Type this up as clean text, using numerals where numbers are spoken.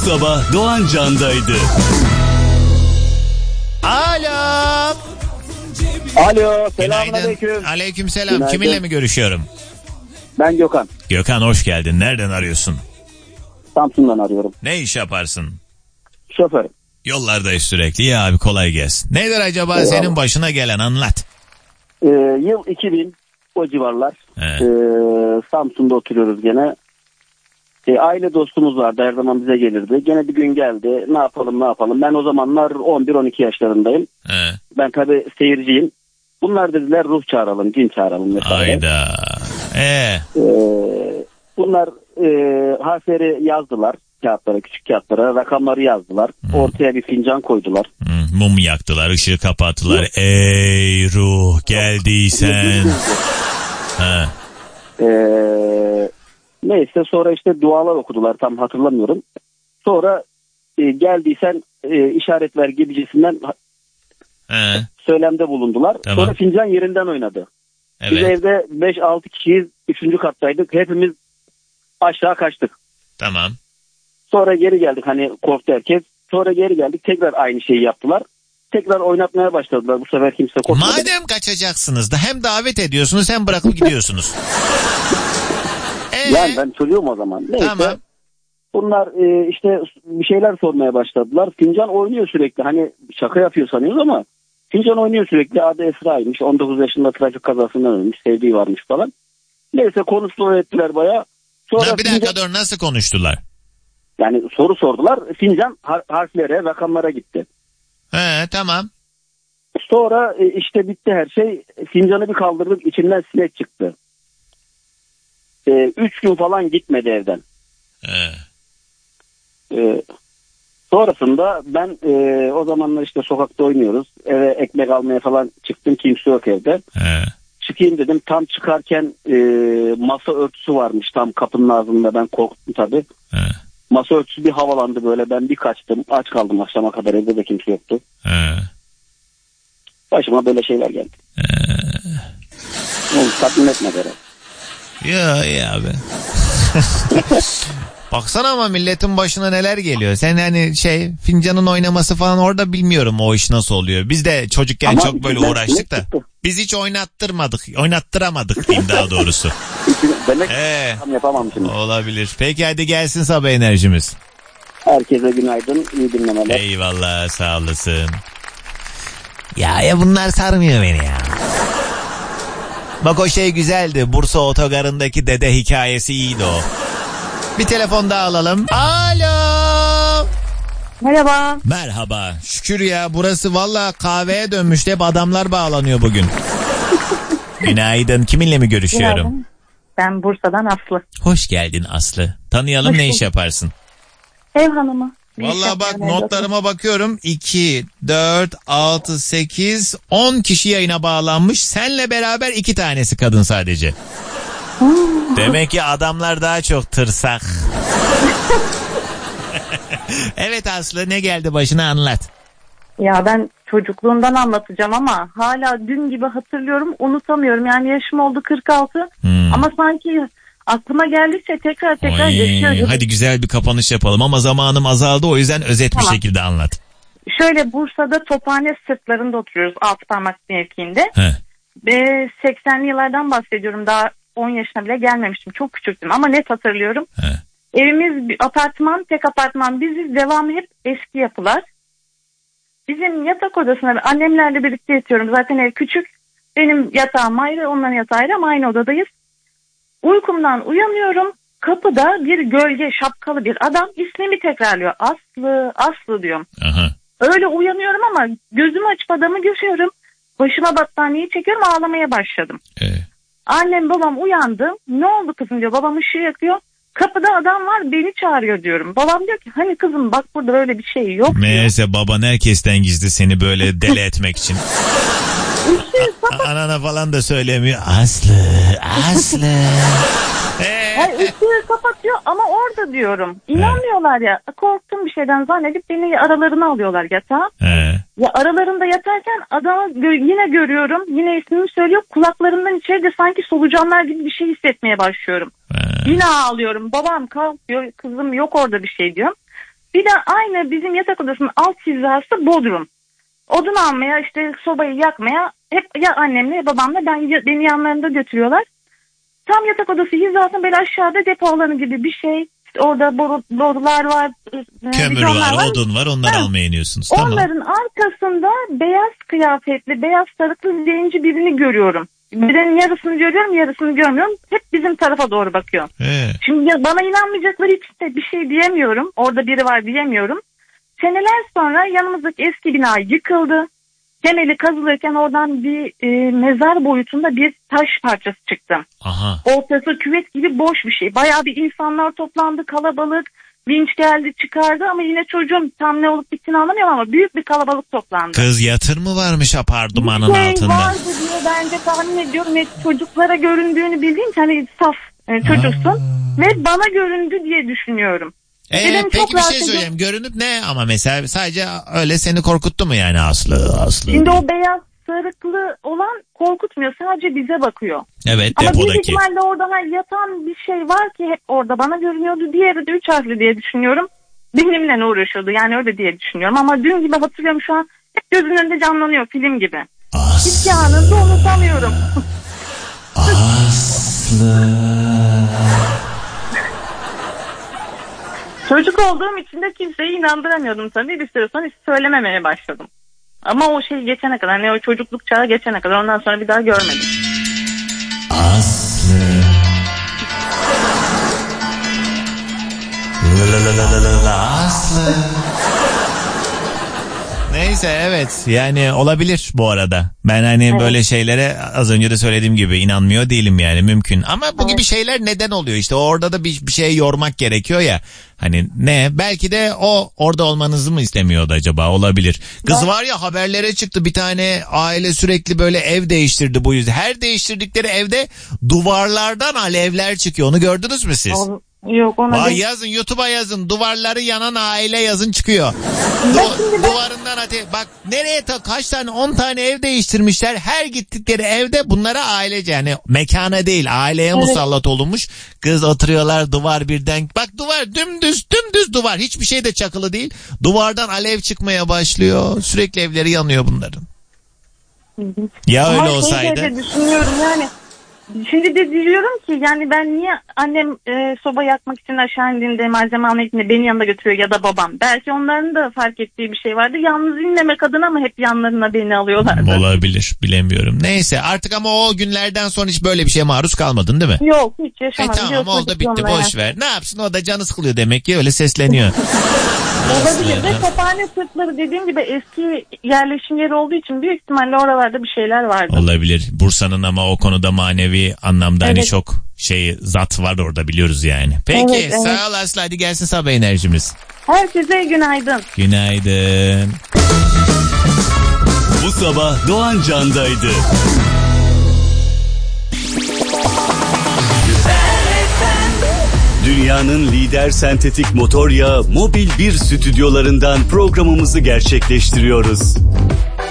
sabah Doğan Can'daydı. Alo. Alo, selamünaleyküm. Aleykümselam. Günaydın. Kiminle mi görüşüyorum? Ben Gökhan. Gökhan, hoş geldin. Nereden arıyorsun? Samsun'dan arıyorum. Ne iş yaparsın? Şoförüm. Yollardayız sürekli. Ya abi, kolay gelsin. Nedir acaba Eyvallah. senin başına gelen, anlat. Yıl 2000 o civarlar. Evet. Samsun'da oturuyoruz gene. Aile dostumuz vardı, her zaman bize gelirdi. Gene bir gün geldi. Ne yapalım. Ben o zamanlar 11-12 yaşlarındayım. He. Ben tabii seyirciyim. Bunlar dediler ruh çağıralım, cin çağıralım vesaire. Ayda. Bunlar harfleri yazdılar kağıtlara, küçük kağıtlara, rakamları yazdılar. Ortaya bir fincan koydular. Mum yaktılar, ışığı kapattılar. Yok. Ey ruh geldiysen. Ha. Neyse, sonra işte dualar okudular, tam hatırlamıyorum. Sonra geldiysen işaret ver gibicisinden söylemde bulundular. Tamam. Sonra fincan yerinden oynadı. Evet. Biz evde 5-6 kişiyiz. 3. kattaydık. Hepimiz aşağı kaçtık. Tamam. Sonra geri geldik, hani korktu herkes. Sonra geri geldik, tekrar aynı şeyi yaptılar. Tekrar oynatmaya başladılar. Bu sefer kimse korkmadı. Madem kaçacaksınız da hem davet ediyorsunuz hem bırakıp gidiyorsunuz. Yani ben çocuğum o zaman. Neyse. Tamam. Bunlar işte bir şeyler sormaya başladılar. Fincan oynuyor sürekli. Hani şaka yapıyor sanıyoruz ama fincan oynuyor sürekli. Adı Esra'ymış. 19 yaşında trafik kazasından ölmüş. Sevdiği varmış falan. Neyse, konuştular ettiler bayağı. Sonra Bir dakika dur, nasıl konuştular? Yani soru sordular. Fincan harflere, rakamlara gitti. Tamam. Sonra işte bitti her şey. Fincanı bir kaldırdık, içinden sinek çıktı. 3 gün falan gitmedi evden. Sonrasında ben o zamanlar işte sokakta oynuyoruz. Eve ekmek almaya falan çıktım. Kimse yok evde. Çıkayım dedim. Tam çıkarken masa örtüsü varmış tam kapının ağzında. Ben korktum tabii. Masa örtüsü bir havalandı böyle. Ben bir kaçtım. Aç kaldım akşama kadar, evde de kimse yoktu. Başıma böyle şeyler geldi. Onu tatmin etmedi herhalde. Ya abi. Baksana ama milletin başına neler geliyor. Sen hani fincanın oynaması falan orada, bilmiyorum o iş nasıl oluyor. Biz de çocukken ama çok böyle uğraştık da. Biz hiç oynattıramadık diyeyim daha doğrusu. Demek tam yapamamışım. Olabilir. Peki hadi gelsin sabah enerjimiz. Herkese günaydın, iyi dinlemeler. Eyvallah, sağ olasın. Ya bunlar sarmıyor beni ya. Bak o güzeldi. Bursa otogarındaki dede hikayesi iyiydi o. Bir telefon daha alalım. Alo. Merhaba. Merhaba. Şükür ya, burası valla kahveye dönmüş. Hep adamlar bağlanıyor bugün. Günaydın. Kiminle mi görüşüyorum? Günaydın. Ben Bursa'dan Aslı. Hoş geldin Aslı. Tanıyalım, ne iş yaparsın? Ev hanımı. Valla bak, notlarıma bakıyorum. 2, 4, 6, 8, 10 kişi yayına bağlanmış. Senle beraber 2 tanesi kadın sadece. Demek ki adamlar daha çok tırsak. Evet Aslı, ne geldi başına, anlat. Ya ben çocukluğumdan anlatacağım ama hala dün gibi hatırlıyorum, unutamıyorum. Yani yaşım oldu 46 ama sanki aklıma geldikçe tekrar yaşıyorum. Hadi güzel bir kapanış yapalım ama zamanım azaldı, o yüzden özet bir şekilde anlat. Şöyle, Bursa'da Tophane sırtlarında oturuyoruz, Altıparmak mevkiinde. Ve 80'li yıllardan bahsediyorum, daha 10 yaşına bile gelmemiştim, çok küçüktüm ama net hatırlıyorum. Evimiz bir apartman, tek apartman, biziz, devamı hep eski yapılar. Bizim yatak odasına annemlerle birlikte yatıyorum, zaten ev küçük, benim yatağım ayrı, onların yatağı ayrı ama aynı odadayız. Uykumdan uyanıyorum, kapıda bir gölge, şapkalı bir adam ismimi tekrarlıyor, Aslı diyorum. Öyle uyanıyorum ama gözümü açıp adamı görüyorum, başıma battaniyeyi çekiyorum, ağlamaya başladım. Annem babam uyandı, ne oldu kızım diyor, babam ışığı yakıyor, kapıda adam var, beni çağırıyor diyorum. Babam diyor ki hani kızım bak burada öyle bir şey yok. Meğerse baban herkesten gizli seni böyle deli etmek için. Anana falan da söylemiyor. Aslı. Hayır, ışığı kapatıyor ama orada diyorum. İnanmıyorlar ya. Korktum bir şeyden zannedip beni aralarına alıyorlar yatağa. Ya aralarında yatarken adamı yine görüyorum. Yine ismini söylüyor. Kulaklarımdan içeride sanki solucanlar gibi bir şey hissetmeye başlıyorum. Yine ağlıyorum. Babam kalk diyor. Kızım yok orada bir şey diyor. Bir de aynı bizim yatak odasının alt hizası bodrum. Odun almaya, işte sobayı yakmaya hep ya annemle ya babamla beni yanlarında götürüyorlar. Tam yatak odası hizasında böyle aşağıda depo alanı gibi bir şey. İşte orada borular var. Kömür var, odun var, onları almaya iniyorsunuz. Onların arkasında beyaz kıyafetli, beyaz sarıklı zenci birini görüyorum. Birinin yarısını görüyorum, yarısını görmüyorum. Hep bizim tarafa doğru bakıyor. Şimdi bana inanmayacakları için de bir şey diyemiyorum. Orada biri var diyemiyorum. Seneler sonra yanımızdaki eski bina yıkıldı. Temeli kazılırken oradan bir mezar boyutunda bir taş parçası çıktı. Aha. Ortası küvet gibi boş bir şey. Bayağı bir insanlar toplandı, kalabalık. Vinç geldi çıkardı ama yine çocuğum tam ne olup bittiğini anlamıyorum ama büyük bir kalabalık toplandı. Kız yatır mı varmış apartmanın altında? Vardı diye bence tahmin ediyorum. Çocuklara göründüğünü bildiğim için hani saf çocuksun. Ve bana göründü diye düşünüyorum. Peki bir şey söyleyeyim. Görünüp ne ama mesela sadece öyle seni korkuttu mu yani Aslı? Şimdi o beyaz sarıklı olan korkutmuyor. Sadece bize bakıyor. Evet, ama depodaki. Ama büyük ihtimalle orada yatan bir şey var ki hep orada bana görünüyordu. Diğeri de 3 harfli diye düşünüyorum. Benimle uğraşıyordu yani öyle diye düşünüyorum. Ama dün gibi hatırlıyorum şu an. Hep gözümün önünde canlanıyor film gibi. Hiç anında unutamıyorum. Aslı. Çocuk olduğum için de kimseyi inandıramıyordum tabii. Bir süre sonra hiç söylememeye başladım. Ama o şey geçene kadar, hani o çocukluk çağı geçene kadar ondan sonra bir daha görmedim. Aslı. Aslı. Neyse evet yani olabilir bu arada. Ben hani böyle şeylere az önce de söylediğim gibi inanmıyor değilim yani mümkün. Ama bu gibi şeyler neden oluyor işte orada da bir şey yormak gerekiyor ya. Hani ne belki de o orada olmanızı mı istemiyordu acaba olabilir. Kız var ya haberlere çıktı bir tane aile sürekli böyle ev değiştirdi bu yüzden. Her değiştirdikleri evde duvarlardan alevler çıkıyor onu gördünüz mü siz? Yok ona değil. Yazın YouTube'a yazın duvarları yanan aile yazın çıkıyor. Duvarından bak nereye kaç tane 10 tane ev değiştirmişler. Her gittikleri evde bunlara ailece yani mekana değil aileye musallat olunmuş. Kız oturuyorlar duvar birden bak duvar dümdüz duvar hiçbir şey de çakılı değil. Duvardan alev çıkmaya başlıyor. Sürekli evleri yanıyor bunların. Ya ama öyle olsaydı. Ama düşünüyorum yani. Şimdi de diyorum ki yani ben niye annem soba yakmak için aşağı indiğinde malzeme almak için beni yanında götürüyor ya da babam. Belki onların da fark ettiği bir şey vardı. Yalnız inmemek adına mı hep yanlarına beni alıyorlardı? Olabilir bilemiyorum. Neyse artık ama o günlerden sonra hiç böyle bir şeye maruz kalmadın değil mi? Yok hiç yaşamadım. Tamam oldu bitti boş ver. Ne yapsın o da canı sıkılıyor demek ki öyle sesleniyor. Olabilir de Tophane Sırtları dediğim gibi eski yerleşim yeri olduğu için büyük ihtimalle oralarda bir şeyler vardı. Olabilir. Bursa'nın ama o konuda manevi anlamda hani çok zat var orada biliyoruz yani. Peki sağ ol Aslı hadi gelsin sabah enerjimiz. Herkese günaydın. Günaydın. Bu sabah Doğan Can'daydı. Dünyanın lider sentetik motor yağı Mobil 1 stüdyolarından programımızı gerçekleştiriyoruz.